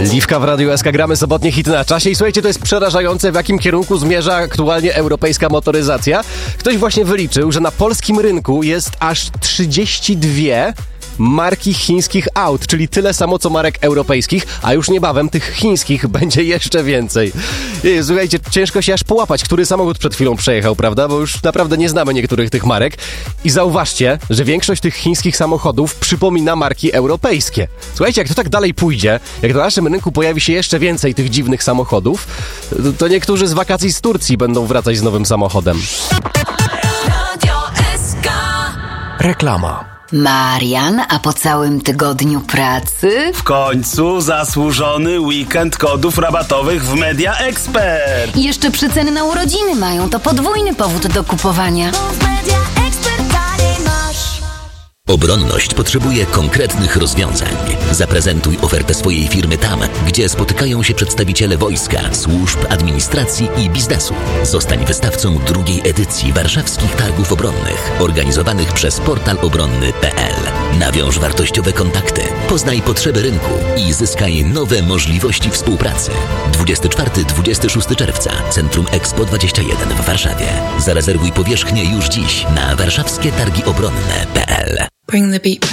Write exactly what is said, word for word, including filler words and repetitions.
Liwka w Radiu S K, gramy sobotnie hity na czasie i słuchajcie, to jest przerażające, w jakim kierunku zmierza aktualnie europejska motoryzacja. Ktoś właśnie wyliczył, że na polskim rynku jest aż trzydzieści dwie marki chińskich aut, czyli tyle samo co marek europejskich, a już niebawem tych chińskich będzie jeszcze więcej. Słuchajcie, ciężko się aż połapać, który samochód przed chwilą przejechał, prawda? Bo już naprawdę nie znamy niektórych tych marek. I zauważcie, że większość tych chińskich samochodów przypomina marki europejskie. Słuchajcie, jak to tak dalej pójdzie, jak na naszym rynku pojawi się jeszcze więcej tych dziwnych samochodów, to niektórzy z wakacji z Turcji będą wracać z nowym samochodem. Reklama. Marian, a po całym tygodniu pracy? W końcu zasłużony weekend kodów rabatowych w Media Expert. I jeszcze przeceny na urodziny mają, to podwójny powód do kupowania. Obronność potrzebuje konkretnych rozwiązań. Zaprezentuj ofertę swojej firmy tam, gdzie spotykają się przedstawiciele wojska, służb, administracji i biznesu. Zostań wystawcą drugiej edycji Warszawskich Targów Obronnych, organizowanych przez portal obronny kropka p l. Nawiąż wartościowe kontakty, poznaj potrzeby rynku i zyskaj nowe możliwości współpracy. dwudziestego czwartego do dwudziestego szóstego czerwca, Centrum Expo dwadzieścia jeden w Warszawie. Zarezerwuj powierzchnię już dziś na warszawskie targi obronne kropka p l. Bring the beat.